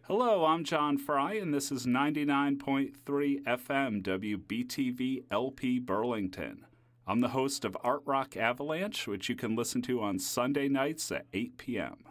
Hello, I'm John Fry, and this is 99.3 FM WBTV LP Burlington. I'm the host of Art Rock Avalanche, which you can listen to on Sunday nights at 8 p.m.